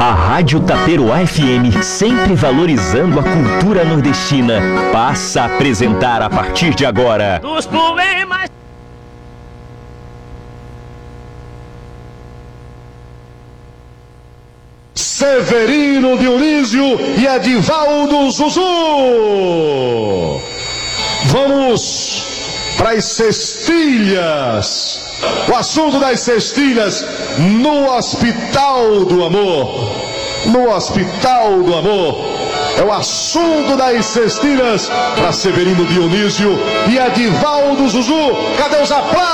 A Rádio Taperoá FM, sempre valorizando a cultura nordestina, passa a apresentar a partir de agora dos problemas. Severino Dionísio e Edivaldo Zuzu. Vamos para as cestilhas. O assunto das cestilhas no Hospital do Amor. No Hospital do Amor. É o assunto das cestilhas para Severino Dionísio e Edivaldo Zuzu. Cadê os aplausos?